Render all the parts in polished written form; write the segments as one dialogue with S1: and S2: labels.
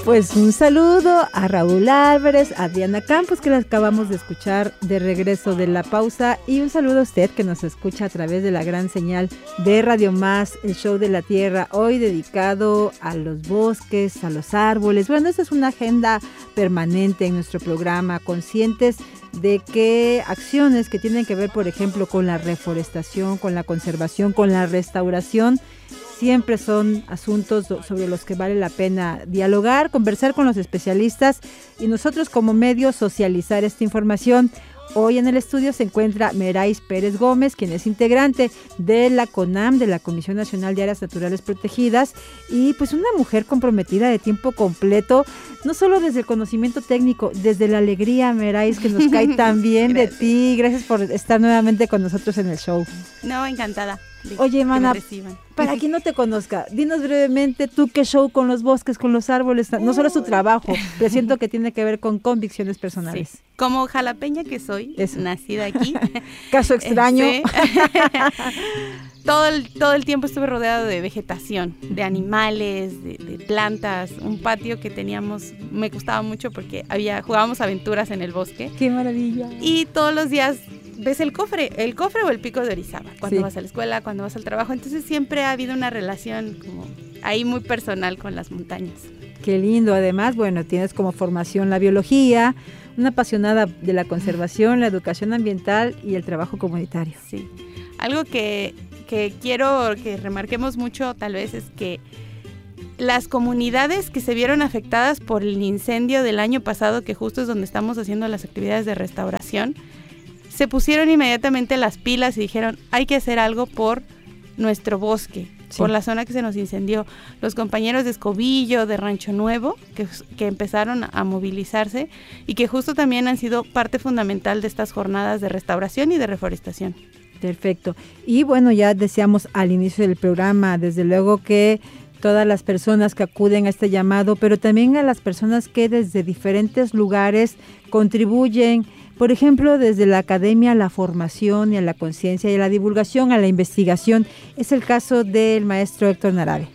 S1: Pues un saludo a Raúl Álvarez, a Diana Campos, que la acabamos de escuchar de regreso de la pausa, y un saludo a usted que nos escucha a través de la gran señal de Radio Más, el show de la Tierra, hoy dedicado a los bosques, a los árboles. Bueno, esta es una agenda permanente en nuestro programa, conscientes de que acciones que tienen que ver, por ejemplo, con la reforestación, con la conservación, con la restauración, siempre son asuntos sobre los que vale la pena dialogar, conversar con los especialistas y nosotros como medio socializar esta información. Hoy en el estudio se encuentra Merais Pérez Gómez, quien es integrante de la CONAM, de la Comisión Nacional de Áreas Naturales Protegidas, y pues una mujer comprometida de tiempo completo, no solo desde el conocimiento técnico, desde la alegría, Merais, que nos cae tan bien de ti. Gracias por estar nuevamente con nosotros en el show.
S2: No, encantada.
S1: Oye, mana, para quien no te conozca, dinos brevemente tú qué show con los bosques, con los árboles, no solo es tu trabajo, pero siento que tiene que ver con convicciones personales.
S2: Sí. Como jalapeña que soy, nacida aquí.
S1: Caso extraño.
S2: Todo el tiempo estuve rodeado de vegetación, de animales, de plantas, un patio que teníamos, me gustaba mucho porque jugábamos aventuras en el bosque.
S1: ¡Qué maravilla!
S2: Y todos los días ves el cofre o el pico de Orizaba, cuando vas a la escuela, cuando vas al trabajo, entonces siempre ha habido una relación como ahí muy personal con las montañas.
S1: Qué lindo, además, bueno, tienes como formación la biología, una apasionada de la conservación, la educación ambiental y el trabajo comunitario.
S2: Sí, algo que quiero que remarquemos mucho tal vez es que las comunidades que se vieron afectadas por el incendio del año pasado, que justo es donde estamos haciendo las actividades de restauración, se pusieron inmediatamente las pilas y dijeron, hay que hacer algo por nuestro bosque, sí, por la zona que se nos incendió. Los compañeros de Escobillo, de Rancho Nuevo, que empezaron a movilizarse y que justo también han sido parte fundamental de estas jornadas de restauración y de reforestación.
S1: Perfecto. Y bueno, ya decíamos al inicio del programa, desde luego que todas las personas que acuden a este llamado, pero también a las personas que desde diferentes lugares contribuyen, por ejemplo, desde la academia a la formación y a la conciencia y a la divulgación, a la investigación. Es el caso del maestro Héctor Narabe.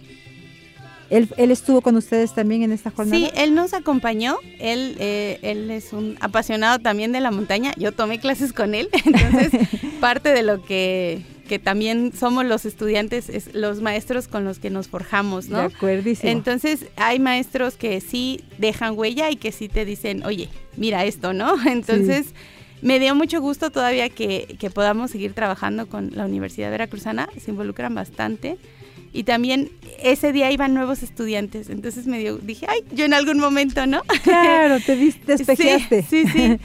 S1: ¿Él estuvo con ustedes también en esta jornada?
S2: Sí, él nos acompañó. Él es un apasionado también de la montaña. Yo tomé clases con él, entonces parte de lo que también somos los estudiantes, es los maestros con los que nos forjamos, ¿no?
S1: De acuerdísimo.
S2: Entonces hay maestros que sí dejan huella y que sí te dicen, oye, mira esto, ¿no? Entonces sí, me dio mucho gusto todavía que podamos seguir trabajando con la Universidad Veracruzana, se involucran bastante. Y también ese día iban nuevos estudiantes, entonces dije, ay, yo en algún momento, ¿no?
S1: Claro, te espejeaste.
S2: Sí.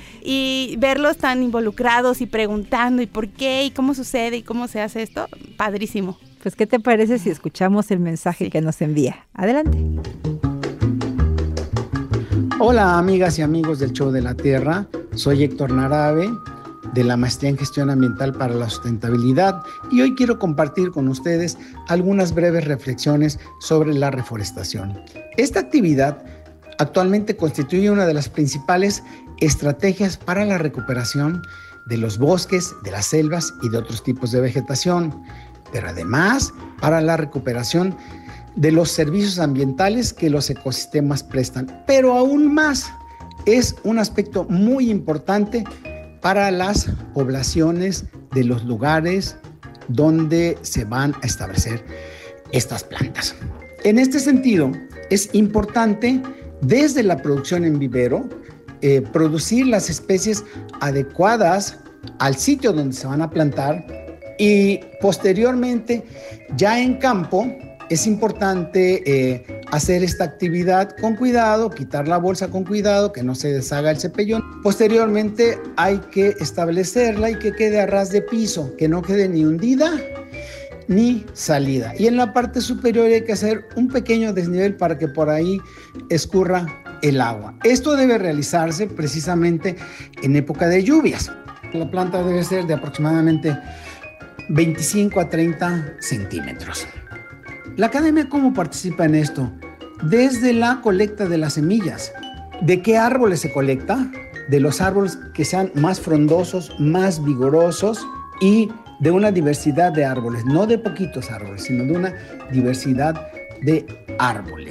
S2: Y verlos tan involucrados y preguntando y por qué y cómo sucede y cómo se hace esto, padrísimo.
S1: Pues, ¿qué te parece si escuchamos el mensaje que nos envía? Adelante.
S3: Hola, amigas y amigos del Show de la Tierra, soy Héctor Narabe, de la Maestría en Gestión Ambiental para la Sustentabilidad, y hoy quiero compartir con ustedes algunas breves reflexiones sobre la reforestación. Esta actividad actualmente constituye una de las principales estrategias para la recuperación de los bosques, de las selvas y de otros tipos de vegetación, pero además para la recuperación de los servicios ambientales que los ecosistemas prestan. Pero aún más, es un aspecto muy importante para las poblaciones de los lugares donde se van a establecer estas plantas. En este sentido, es importante desde la producción en vivero, producir las especies adecuadas al sitio donde se van a plantar, y posteriormente ya en campo es importante hacer esta actividad con cuidado, quitar la bolsa con cuidado, que no se deshaga el cepellón. Posteriormente hay que establecerla y que quede a ras de piso, que no quede ni hundida ni salida. Y en la parte superior hay que hacer un pequeño desnivel para que por ahí escurra el agua. Esto debe realizarse precisamente en época de lluvias. La planta debe ser de aproximadamente 25 a 30 centímetros. ¿La academia cómo participa en esto? Desde la colecta de las semillas. ¿De qué árboles se colecta? De los árboles que sean más frondosos, más vigorosos y de una diversidad de árboles, no de poquitos árboles, sino de una diversidad de árboles.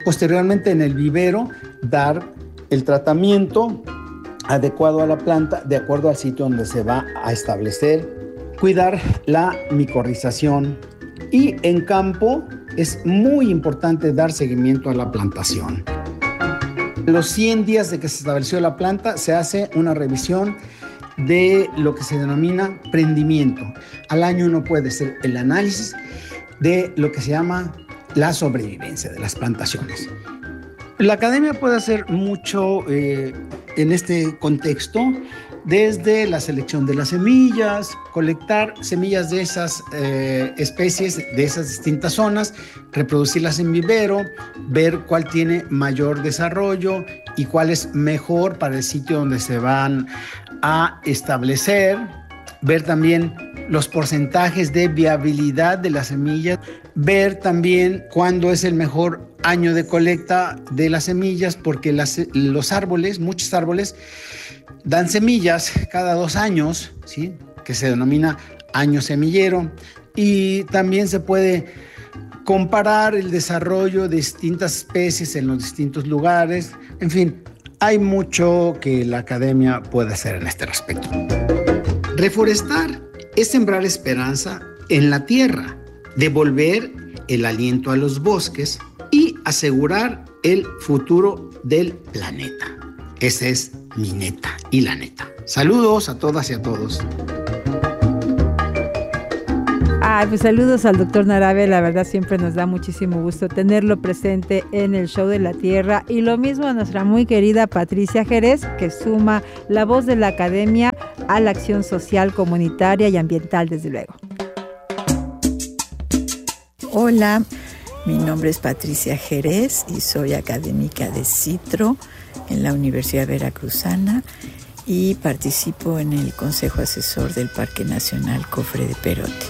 S3: posteriormente en el vivero dar el tratamiento adecuado a la planta de acuerdo al sitio donde se va a establecer, cuidar la micorrización y en campo es muy importante dar seguimiento a la plantación. Los 100 días de que se estableció la planta se hace una revisión de lo que se denomina prendimiento. Al año uno puede hacer el análisis de lo que se llama la sobrevivencia de las plantaciones. La academia puede hacer mucho en este contexto, desde la selección de las semillas, colectar semillas de esas especies, de esas distintas zonas, reproducirlas en vivero, ver cuál tiene mayor desarrollo y cuál es mejor para el sitio donde se van a establecer, ver también los porcentajes de viabilidad de las semillas, ver también cuándo es el mejor año de colecta de las semillas, porque los árboles, muchos árboles, dan semillas cada 2 años, ¿sí? Que se denomina año semillero, y también se puede comparar el desarrollo de distintas especies en los distintos lugares. En fin, hay mucho que la academia puede hacer en este respecto. Reforestar es sembrar esperanza en la tierra, devolver el aliento a los bosques y asegurar el futuro del planeta. Esa es mi neta y la neta. Saludos a todas y a todos.
S1: Pues saludos al doctor Narabe, la verdad siempre nos da muchísimo gusto tenerlo presente en el Show de la Tierra, y lo mismo a nuestra muy querida Patricia Jerez, que suma la voz de la academia a la acción social, comunitaria y ambiental, desde luego.
S4: Hola, mi nombre es Patricia Jerez y soy académica de Citro en la Universidad Veracruzana y participo en el Consejo Asesor del Parque Nacional Cofre de Perote.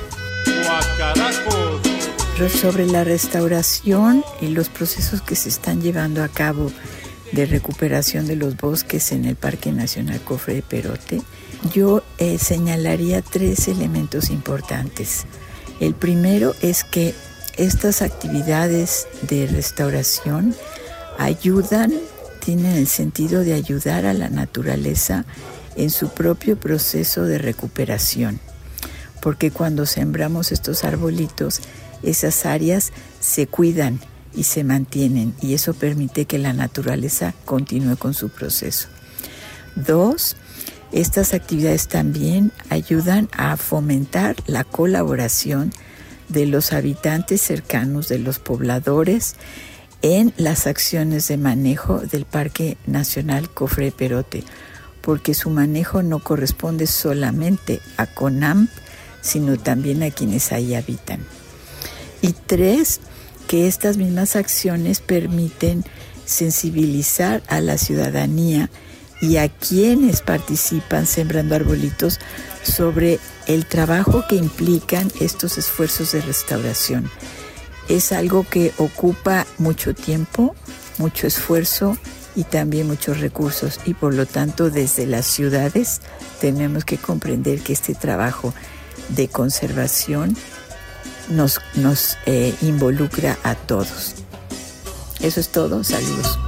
S4: Sobre la restauración y los procesos que se están llevando a cabo de recuperación de los bosques en el Parque Nacional Cofre de Perote, yo señalaría 3 elementos importantes. El primero es que estas actividades de restauración tienen el sentido de ayudar a la naturaleza en su propio proceso de recuperación, porque cuando sembramos estos arbolitos, esas áreas se cuidan y se mantienen, y eso permite que la naturaleza continúe con su proceso. 2, estas actividades también ayudan a fomentar la colaboración de los habitantes cercanos, de los pobladores, en las acciones de manejo del Parque Nacional Cofre de Perote, porque su manejo no corresponde solamente a CONAMP, sino también a quienes ahí habitan. Y 3, que estas mismas acciones permiten sensibilizar a la ciudadanía y a quienes participan sembrando arbolitos sobre el trabajo que implican estos esfuerzos de restauración. Es algo que ocupa mucho tiempo, mucho esfuerzo y también muchos recursos, y por lo tanto desde las ciudades tenemos que comprender que este trabajo de conservación nos involucra a todos. Eso es todo, saludos.